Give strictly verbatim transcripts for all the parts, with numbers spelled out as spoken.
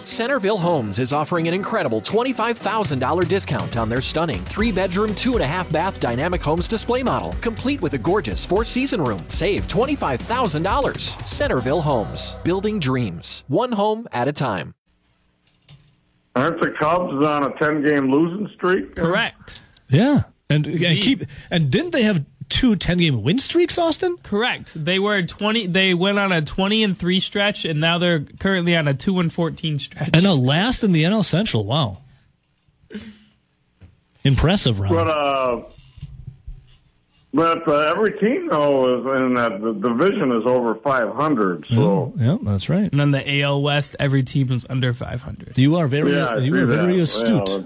Centerville Homes is offering an incredible twenty-five thousand dollars discount on their stunning three-bedroom, two-and-a-half-bath Dynamic Homes display model, complete with a gorgeous four-season room. Save twenty-five thousand dollars. Centerville Homes, building dreams, one home at a time. Aren't the Cubs on a ten-game losing streak? Correct. Yeah, and, and keep and didn't they have two ten-game win streaks, Austin? Correct. They were twenty. They went on a twenty and three stretch, and now they're currently on a two and fourteen stretch. And a last in the N L Central. Wow, impressive, Ron. But uh, but uh, every team though is in that the division is over five hundred. So yeah, that's right. And on the A L West, every team is under five hundred. You are very, yeah, you are very that. astute. Yeah.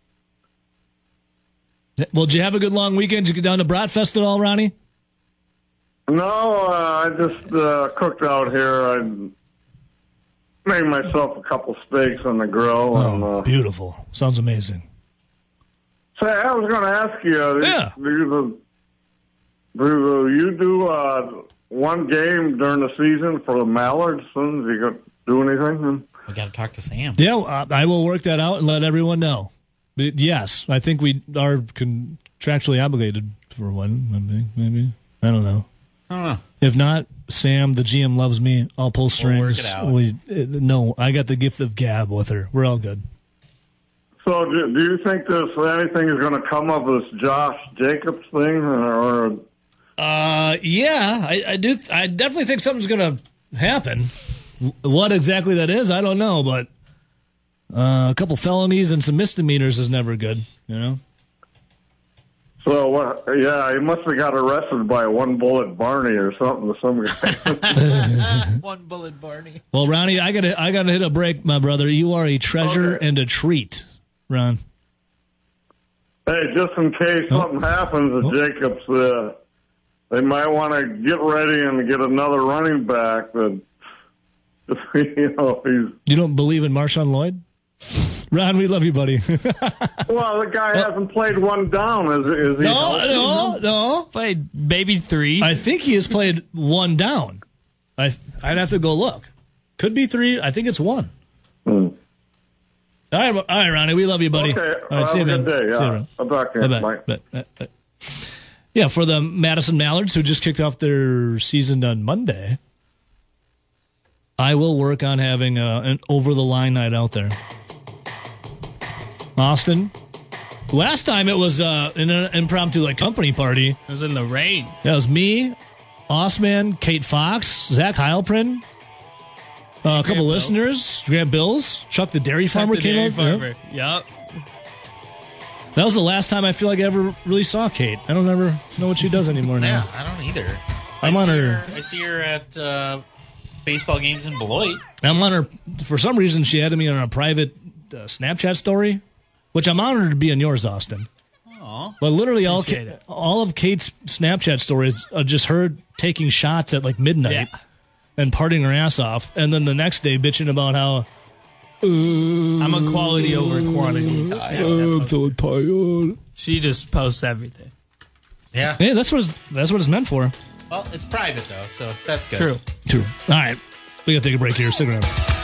Well, did you have a good long weekend? Did you get down to Bratfest at all, Ronnie? No, uh, I just uh, cooked out here. I made myself a couple steaks on the grill. Oh, and, uh, beautiful. Sounds amazing. Say, I was going to ask you, uh, Yeah. do, you, do you do uh, one game during the season for the Mallards? Do you got, do anything? We got to talk to Sam. Yeah, uh, I will work that out and let everyone know. But yes, I think we are contractually obligated for one. Maybe, maybe. I don't know. I don't know. If not, Sam, the G M loves me. I'll pull strings. We'll work it out. We, uh, no, I got the gift of gab with her. We're all good. So do, do you think this anything is going to come of this Josh Jacobs thing? Or, or Uh, yeah, I, I do. I definitely think something's going to happen. What exactly that is, I don't know, but uh, a couple felonies and some misdemeanors is never good, you know? So, what? Yeah, he must have got arrested by one bullet Barney or something. Some guy. One bullet Barney. Well, Ronnie, I got to I got to hit a break, my brother. You are a treasure Okay. and a treat, Ron. Hey, just in case Oh. something happens to Jacobs, uh, they might want to get ready and get another running back. That you know, he's You don't believe in Marshawn Lloyd? Ron, we love you, buddy. well, the guy hasn't played one down. Is, is he? no, healthy? no, no. Played maybe three. I think he has played one down. I I'd have to go look. Could be three. I think it's one. Hmm. All right, all right, Ronnie. We love you, buddy. Okay, All right, have see you, a man. good day. See you, Yeah, Ron. I'll talk to you. Bye-bye. Bye. Bye. Bye. Yeah, for the Madison Mallards, who just kicked off their season on Monday, I will work on having a, an over-the-line night out there. Austin, last time it was uh, an impromptu like company party. It was in the rain. That was me, Osman, Kate Fox, Zach Heilprin, uh, a couple Bills. listeners, Grant Bills, Chuck the dairy farmer the came dairy over. farmer. Yep. That was the last time I feel like I ever really saw Kate. I don't ever know what she does anymore Yeah, now. I don't either. I'm I on see her- I see her at uh, baseball games in Beloit. I'm on her. For some reason, she added me on a private uh, Snapchat story, which I'm honored to be on yours, Austin. Aw. But literally, all Appreciate Ka- it. all of Kate's Snapchat stories are just her taking shots at like midnight Yeah. and partying her ass off, and then the next day bitching about how I'm a quality over quantity. I'm so tired. She just posts everything. Yeah. Hey, that's what it's, that's what it's meant for. Well, it's private, though, so that's good. True. True. All right, we gotta take a break here. Stick around.